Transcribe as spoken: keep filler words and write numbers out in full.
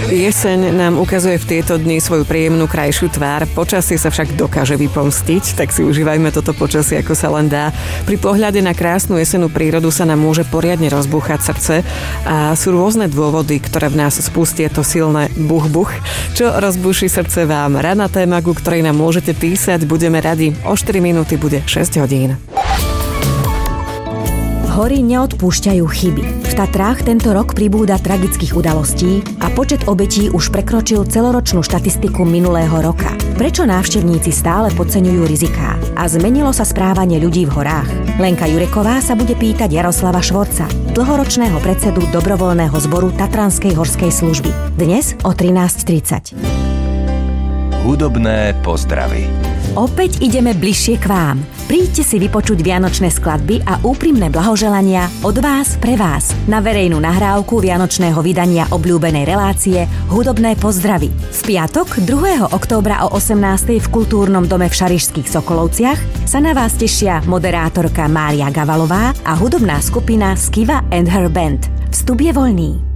Jeseň nám ukazuje v tieto dni svoju príjemnú krajšiu tvár, počasie sa však dokáže vypomstiť, tak si užívajme toto počasie, ako sa len dá. Pri pohľade na krásnu jesennú prírodu sa nám môže poriadne rozbúchať srdce a sú rôzne dôvody, ktoré v nás spustia to silné buch-buch. Čo rozbuší srdce vám? Ranná téma, ku ktorej nám môžete písať, budeme radi. O štyri minúty bude šesť hodín. Hory neodpúšťajú chyby. V Tatrách tento rok pribúda tragických udalostí a počet obetí už prekročil celoročnú štatistiku minulého roka. Prečo návštevníci stále podceňujú riziká? A zmenilo sa správanie ľudí v horách? Lenka Jureková sa bude pýtať Jaroslava Švorca, dlhoročného predsedu dobrovoľného zboru Tatranskej horskej služby. Dnes o trinásť tridsať. Hudobné pozdravy. Opäť ideme bližšie k vám. Príďte si vypočuť vianočné skladby a úprimné blahoželania od vás pre vás na verejnú nahrávku vianočného vydania obľúbenej relácie Hudobné pozdravy. V piatok druhého októbra o osemnástej v Kultúrnom dome v Šarišských Sokolovciach sa na vás tešia moderátorka Mária Gavalová a hudobná skupina Skiva and her band. Vstup je voľný.